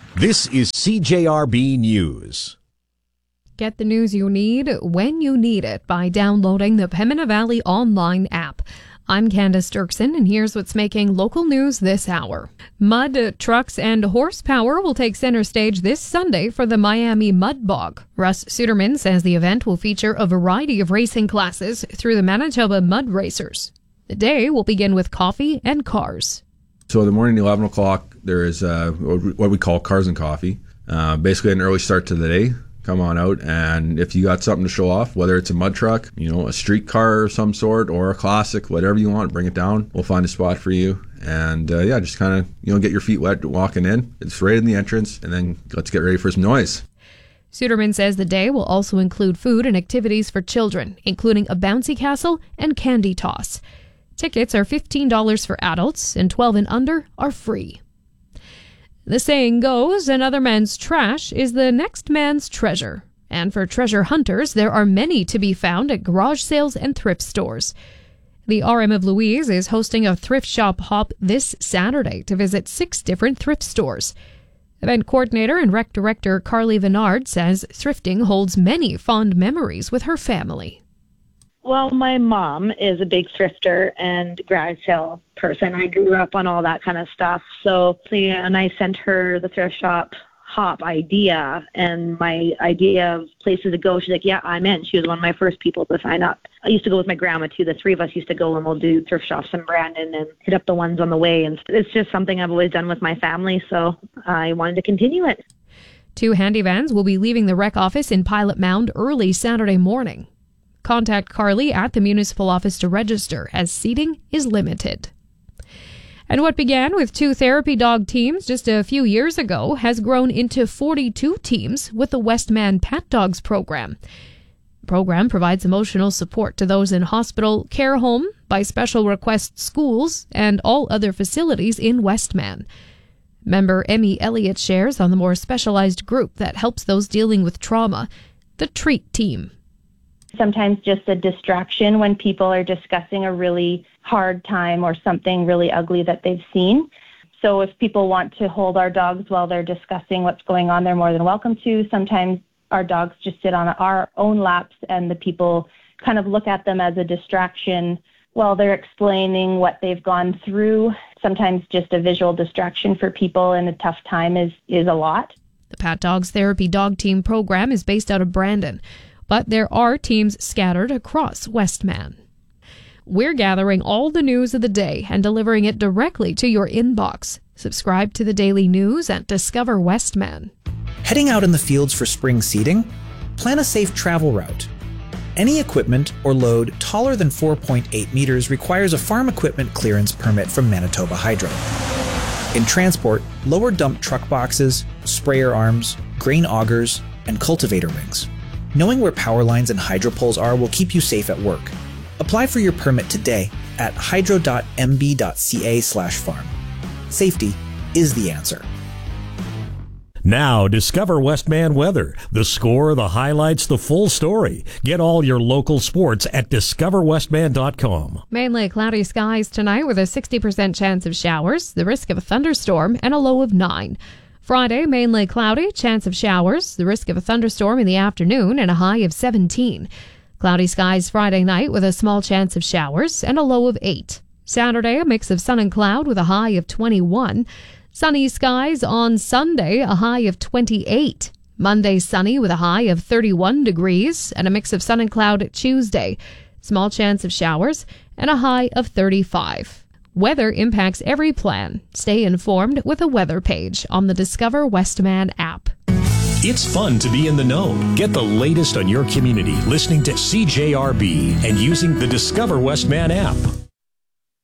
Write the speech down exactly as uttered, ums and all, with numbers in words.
This is C J R B News. Get the news you need when you need it by downloading the Pembina Valley Online app. I'm Candace Dirksen, and here's what's making local news this hour. Mud, trucks, and horsepower will take center stage this Sunday for the Miami Mud Bog. Russ Suderman says the event will feature a variety of racing classes through the Manitoba Mud Racers. The day will begin with coffee and cars. So the morning, eleven o'clock, there is uh, what we call Cars and Coffee. Uh, basically an early start to the day. Come on out, and if you got something to show off, whether it's a mud truck, you know, a street car of some sort, or a classic, whatever you want, bring it down. We'll find a spot for you. And uh, yeah, just kind of, you know, get your feet wet walking in. It's right in the entrance, and then let's get ready for some noise. Suderman says the day will also include food and activities for children, including a bouncy castle and candy toss. Tickets are fifteen dollars for adults, and twelve and under are free. The saying goes, another man's trash is the next man's treasure. And for treasure hunters, there are many to be found at garage sales and thrift stores. The R M of Louise is hosting a thrift shop hop this Saturday to visit six different thrift stores. Event coordinator and rec director Carly Venard says thrifting holds many fond memories with her family. Well, my mom is a big thrifter and garage sale person. I grew up on all that kind of stuff. So, and I sent her the thrift shop hop idea and my idea of places to go. She's like, yeah, I'm in. She was one of my first people to sign up. I used to go with my grandma too. The three of us used to go and we'll do thrift shops in Brandon and hit up the ones on the way. And it's just something I've always done with my family. So I wanted to continue it. Two handy vans will be leaving the rec office in Pilot Mound early Saturday morning. Contact Carly at the municipal office to register, as seating is limited. And what began with two therapy dog teams just a few years ago has grown into forty-two teams with the Westman Pat Dogs program. The program provides emotional support to those in hospital, care home, by special request schools, and all other facilities in Westman. Member Emmy Elliott shares on the more specialized group that helps those dealing with trauma, the TREAT team. Sometimes just a distraction when people are discussing a really hard time or something really ugly that they've seen. So if people want to hold our dogs while they're discussing what's going on, they're more than welcome to. Sometimes our dogs just sit on our own laps and the people kind of look at them as a distraction while they're explaining what they've gone through. Sometimes just a visual distraction for people in a tough time is, is a lot. The Pat Dogs Therapy Dog Team program is based out of Brandon, but there are teams scattered across Westman. We're gathering all the news of the day and delivering it directly to your inbox. Subscribe to the daily news at Discover Westman. Heading out in the fields for spring seeding? Plan a safe travel route. Any equipment or load taller than four point eight meters requires a farm equipment clearance permit from Manitoba Hydro. In transport, lower dump truck boxes, sprayer arms, grain augers, and cultivator rings. Knowing where power lines and hydro poles are will keep you safe at work. Apply for your permit today at hydro dot m b dot c a slash farm. Safety is the answer. Now, discover Westman weather. The score, the highlights, the full story. Get all your local sports at discover westman dot com. Mainly cloudy skies tonight with a sixty percent chance of showers, the risk of a thunderstorm, and a low of nine. Friday, mainly cloudy, chance of showers, the risk of a thunderstorm in the afternoon, and a high of seventeen. Cloudy skies Friday night with a small chance of showers and a low of eight. Saturday, a mix of sun and cloud with a high of twenty-one. Sunny skies on Sunday, a high of twenty-eight. Monday, sunny with a high of thirty-one degrees and a mix of sun and cloud Tuesday. Small chance of showers and a high of thirty-five. Weather impacts every plan. Stay informed with a weather page on the Discover Westman app. It's fun to be in the know. Get the latest on your community listening to C J R B and using the Discover Westman app.